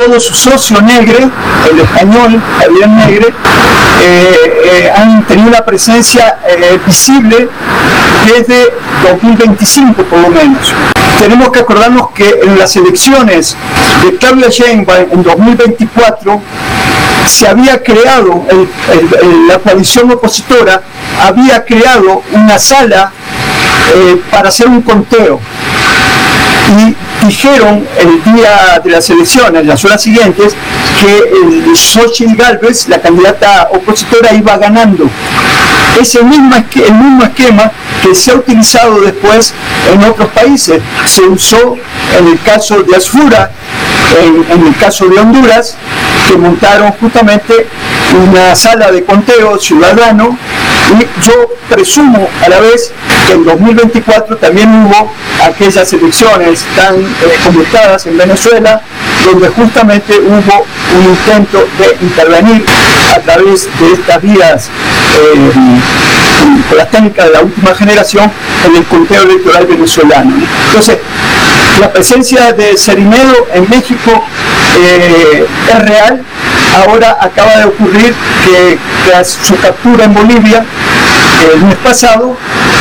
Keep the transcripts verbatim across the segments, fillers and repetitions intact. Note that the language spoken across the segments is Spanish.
todo su socio Negre, el español Javier Negre, eh, eh, han tenido una presencia eh, visible desde dos mil veinticinco por lo menos. Tenemos que acordarnos que en las elecciones de Claudia Sheinbaum en dos mil veinticuatro se había creado, el, el, el, la coalición opositora había creado una sala eh, para hacer un conteo. Y dijeron el día de las elecciones, las horas siguientes, que el Xochitl Gálvez, la candidata opositora, iba ganando. Es el mismo, el mismo esquema que se ha utilizado después en otros países. Se usó en el caso de Asfura, en, en el caso de Honduras, que montaron justamente una sala de conteo ciudadano, y yo presumo a la vez que en dos mil veinticuatro también hubo aquellas elecciones tan eh, convocadas en Venezuela, donde justamente hubo un intento de intervenir a través de estas vías eh, con las técnicas de la última generación en el conteo electoral venezolano. Entonces, la presencia de Cerinedo en México eh, es real. Ahora acaba de ocurrir que tras su captura en Bolivia el mes pasado,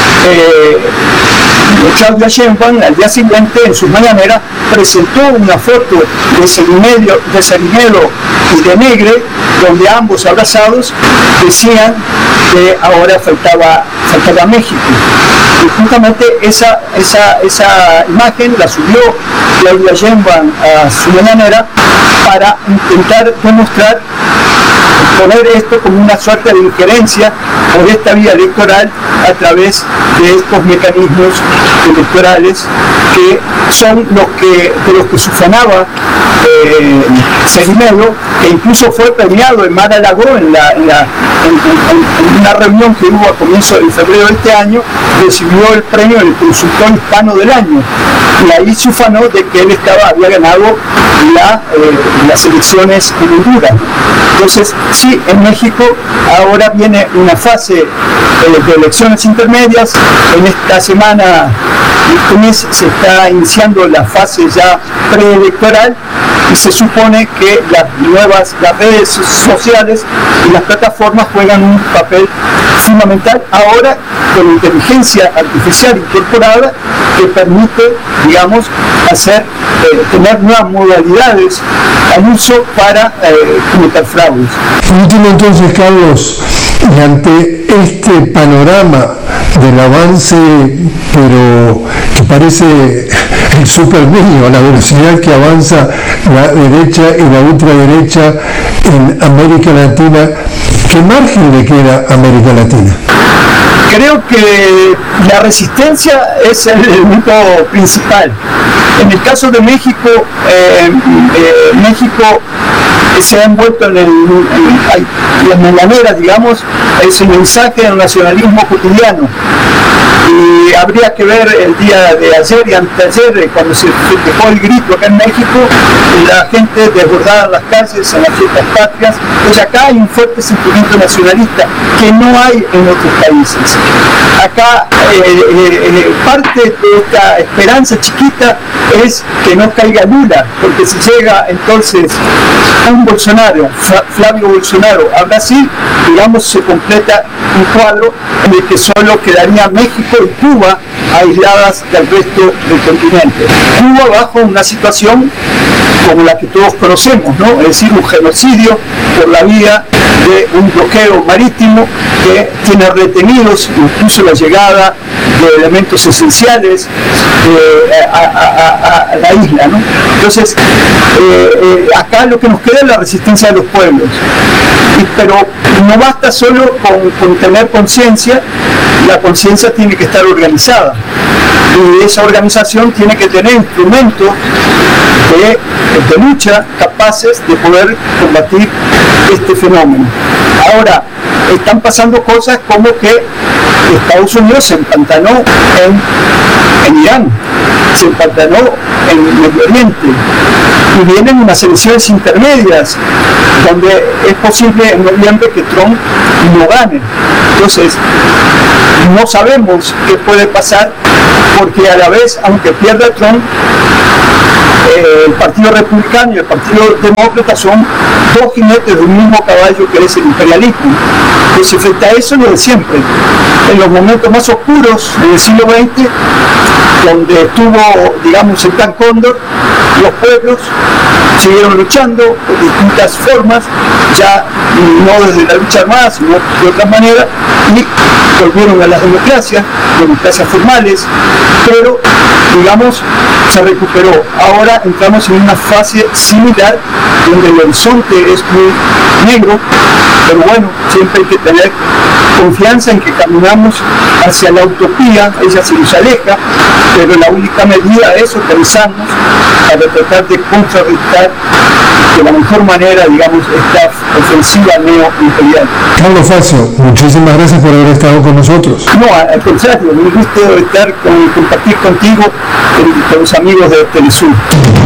eh, Claudia Sheinbaum al día siguiente en sus mañaneras presentó una foto de Cerinedo, de Cerinedo y de Negre, donde ambos abrazados decían que ahora faltaba, faltaba México. Y justamente esa, esa, esa imagen la subió Claudia Sheinbaum a su mañanera para intentar demostrar, poner esto como una suerte de injerencia por esta vía electoral a través de estos mecanismos electorales que son los que, de los que se ufanaba eh, Cerinedo, que incluso fue premiado en Mar-a-Lago en, la, en, la, en, en, en una reunión que hubo a comienzos de febrero de este año, recibió el premio del consultor hispano del año, y ahí se ufanó de que él estaba, había ganado la, eh, las elecciones en Honduras. Entonces, sí, en México ahora viene una fase eh, de elecciones intermedias. En esta semana, este mes, se está iniciando la fase ya preelectoral, y se supone que las nuevas, las redes sociales y las plataformas juegan un papel fundamental ahora con inteligencia artificial incorporada, que permite, digamos, hacer, eh, tener nuevas modalidades al uso para eh, cometer fraudes. Por último, entonces, Carlos, y ante este panorama del avance, pero que parece el super niño, a la velocidad que avanza la derecha y la ultraderecha en América Latina, ¿qué margen le queda a América Latina? Creo que la resistencia es el punto principal. En el caso de México, eh, eh, México se ha envuelto en, el, en las mañaneras, digamos, ese mensaje del nacionalismo cotidiano. Y habría que ver el día de ayer y anteayer, cuando se dejó el grito acá en México, la gente desbordada en las calles, en las fiestas patrias. Pues acá hay un fuerte sentimiento nacionalista que no hay en otros países. Acá eh, eh, parte de esta esperanza chiquita es que no caiga Lula, porque si llega entonces un Bolsonaro, Flavio Bolsonaro, a Brasil, digamos, se completa un cuadro en el que solo quedaría México y Cuba aisladas del resto del continente. Cuba bajo una situación como la que todos conocemos, ¿no? Es decir, un genocidio por la vía de un bloqueo marítimo que tiene retenidos incluso la llegada de elementos esenciales eh, a, a, a, a la isla, ¿no? Entonces, eh, eh, acá lo que nos queda es la resistencia de los pueblos. Y, pero no basta solo con, con tener conciencia, la conciencia tiene que estar organizada. Y esa organización tiene que tener instrumentos de, de lucha capaces de poder combatir este fenómeno. Ahora, están pasando cosas como que Estados Unidos se empantanó en, en Irán, se empantanó en Medio Oriente, y vienen unas elecciones intermedias donde es posible en noviembre que Trump no gane. Entonces, no sabemos qué puede pasar, porque a la vez, aunque pierda Trump, eh, el Partido Republicano y el Partido Demócrata son dos jinetes de un mismo caballo que es el imperialismo. Entonces, frente a eso, lo de siempre, en los momentos más oscuros del siglo veinte, donde estuvo, digamos, el Plan Cóndor, los pueblos siguieron luchando de distintas formas, ya no desde la lucha armada, sino de otra manera, y volvieron a las democracias, democracias formales, pero, digamos, se recuperó. Ahora entramos en una fase similar, donde el horizonte es muy negro, pero bueno, siempre hay que tener confianza en que caminamos hacia la utopía. Ella se nos aleja, pero la única medida es organizarnos para tratar de contrarrestar de la mejor manera, digamos, esta ofensiva neo-imperial. Carlos Facio, muchísimas gracias por haber estado con nosotros. No, al contrario, un gusto estar con, compartir contigo, con los amigos de Telesur.